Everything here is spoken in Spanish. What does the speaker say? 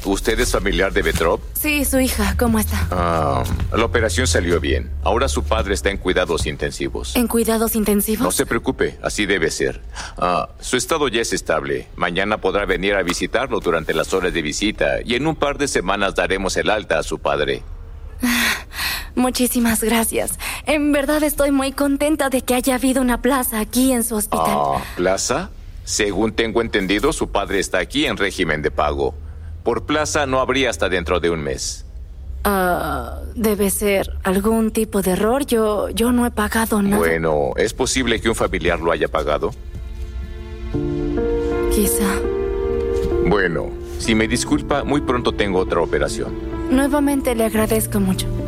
¿Usted es familiar de Petrov? Sí, su hija. ¿Cómo está? La operación salió bien. Ahora su padre está en cuidados intensivos. ¿En cuidados intensivos? No se preocupe, así debe ser. Su estado ya es estable. Mañana podrá venir a visitarlo durante las horas de visita y en un par de semanas daremos el alta a su padre. Muchísimas gracias. En verdad estoy muy contenta de que haya habido una plaza aquí en su hospital. ¿Plaza? Según tengo entendido, su padre está aquí en régimen de pago. Por plaza no habría hasta dentro de un mes. Debe ser algún tipo de error. Yo no he pagado nada. Bueno, ¿es posible que un familiar lo haya pagado? Quizá. Bueno, si me disculpa, muy pronto tengo otra operación. Nuevamente le agradezco mucho.